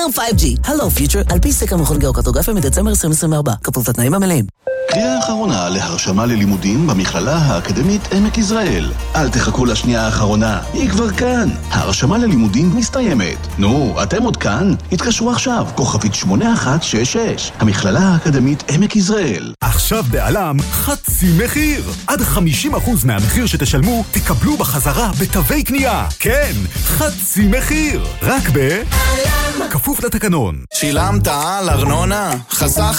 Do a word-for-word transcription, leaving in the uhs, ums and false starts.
פייב ג'י, הלו פיוטר, על פי סקר מכון גיאוקרטוגרפיה מדצמבר עשרים עשרים וארבע, כפוף לתנאים המלאים. קריאה האחרונה להרשמה ללימודים במכללה האקדמית עמק יזרעאל. אל תחכו לשנייה האחרונה, היא כבר כאן. ההרשמה ללימודים מסתיימת. נו, אתם עוד כאן? התקשרו עכשיו, כוכבית שמונה אחת שש שש. המכללה האקדמית עמק יזרעאל. עכשיו בעלם חצי מחיר. עד חמישים אחוז מהמחיר שתשלמו תקבלו בחזרה בתווי קנייה. כן, חצי מחיר. רק ב... כפוף לתקנון. שילמת על ארנונה? חסך